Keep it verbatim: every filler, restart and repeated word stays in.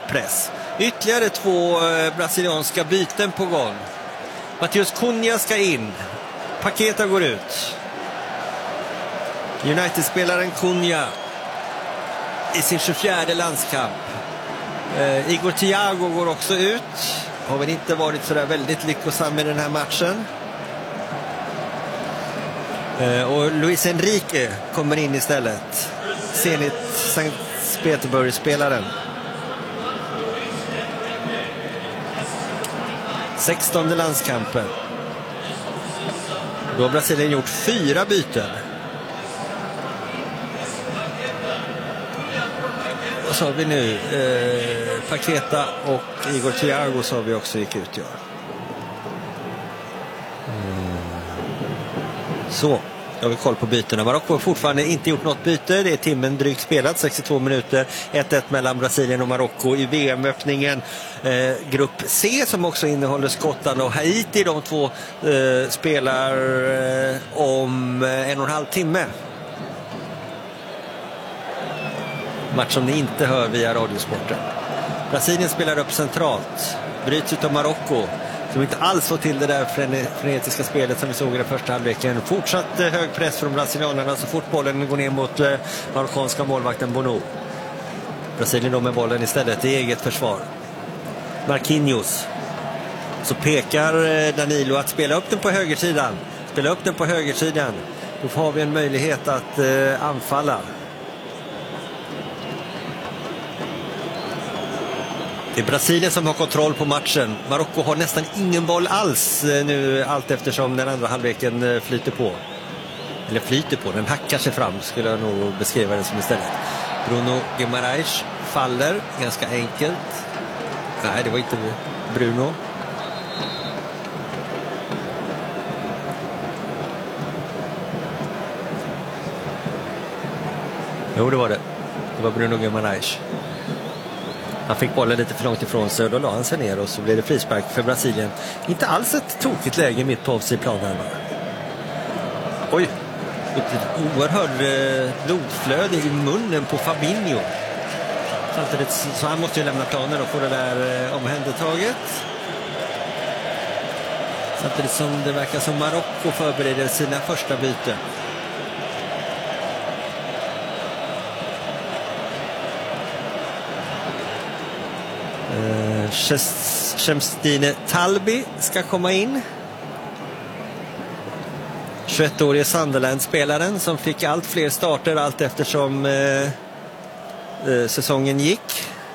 press. Ytterligare två eh, brasilianska byten på gång. Matheus Cunha ska in. Paqueta går ut. United-spelaren Cunha i sin tjugofjärde landskamp. Eh, Igor Thiago går också ut. Har väl inte varit så där väldigt lyckosam i den här matchen. Eh, och Luis Enrique kommer in istället. Zenit Sankt Petersburg-spelaren. sextonde landskampen. Då har Brasilien gjort fyra byten. Vad sa vi nu? Eh, Paqueta och Igor Thiago sa vi också gick ut. Ja. Mm. Så, jag vill kolla på bytena. Marocko har fortfarande inte gjort något byte. Det är timmen drygt spelat, sextiotvå minuter. ett ett mellan Brasilien och Marocko i V M-öppningen. Eh, grupp C som också innehåller Skottland och Haiti. De två eh, spelar eh, om en och en halv timme. Match som ni inte hör via Radiosporten. Brasilien spelar upp centralt. Bryts ut av Marocko, som inte alls får till det där frenetiska spelet som vi såg i den första halvleken. Fortsatt hög press från brasilianerna så fort bollen går ner mot eh, marockanska målvakten Bono. Brasilien då med bollen istället i eget försvar. Marquinhos. Så pekar eh, Danilo att spela upp den på högersidan. Spela upp den på högersidan. Då får vi en möjlighet att eh, anfalla. Det är Brasilien som har kontroll på matchen. Marocko har nästan ingen boll alls nu, allt eftersom den andra halvleken flyter på. Eller flyter på, den hackar sig fram skulle jag nog beskriva det som istället. Bruno Guimaraes faller ganska enkelt. Nej, det var inte Bruno. Jo, det var det. Det var Bruno Guimaraes. Han fick bollen lite för långt ifrån sig och då la han sig ner och så blev det frispark för Brasilien. Inte alls ett tokigt läge mitt på offside-planen. Oj, ett oerhört eh, blodflöde i munnen på Fabinho. Samtidigt så han måste ju lämna planen och få det där eh, omhändertaget. Samtidigt som det verkar som Marocko förbereder sina första byten. Shemstine Talbi ska komma in. tjugoett-årige Sunderland-spelaren som fick allt fler starter allt eftersom eh, eh, säsongen gick.